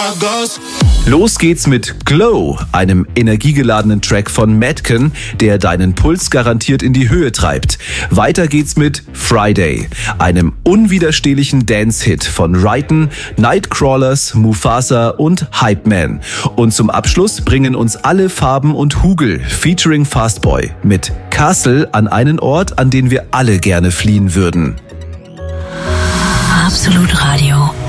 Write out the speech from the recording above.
Los geht's mit Glow, einem energiegeladenen Track von Madken, der deinen Puls garantiert in die Höhe treibt. Weiter geht's mit Friday, einem unwiderstehlichen Dance-Hit von Ryten, Nightcrawlers, Mufasa und Hype Man. Und zum Abschluss bringen uns alle Farben und Hugel featuring Fastboy mit Castle an einen Ort, an den wir alle gerne fliehen würden. Absolut Radio.